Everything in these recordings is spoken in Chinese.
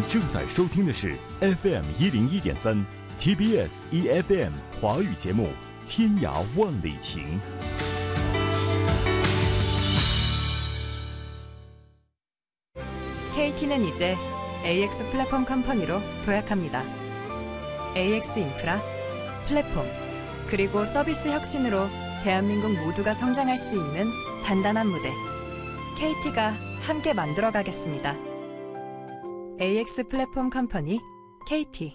正在收听的是 FM 101.3 TBS EFM 华语节目《天涯万里情》。 KT는 이제 AX 플랫폼 컴퍼니로 도약합니다. AX 인프라, 플랫폼, 그리고 서비스 혁신으로 대한민국 모두가 성장할 수 있는 단단한 무대. KT가 함께 만들어가겠습니다. AX 플랫폼 컴퍼니 KT。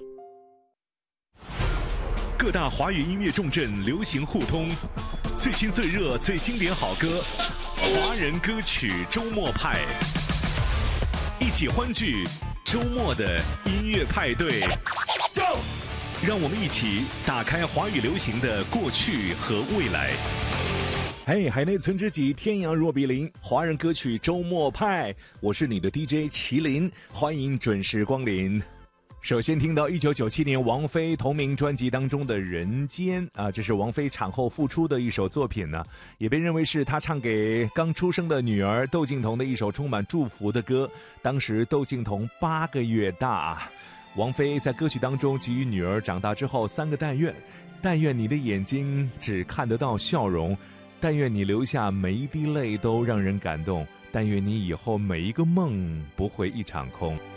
各大华语音乐重镇流行互通，最新最热最经典好歌，华人歌曲周末派，一起欢聚周末的音乐派对。让我们一起打开华语流行的过去和未来。 嘿，海内存知己，天涯若比邻，华人歌曲周末派，我是你的 DJ 麒麟，欢迎准时光临。首先听到1997年王菲同名专辑当中的《人间》啊，这是王菲产后复出的一首作品呢，也被认为是她唱给刚出生的女儿窦靖童的一首充满祝福的歌。当时窦靖童8个月大，王菲在歌曲当中给予女儿长大之后3个但愿：但愿你的眼睛只看得到笑容，但愿你流下每一滴泪都让人感动，但愿你以后每一个梦不会一场空。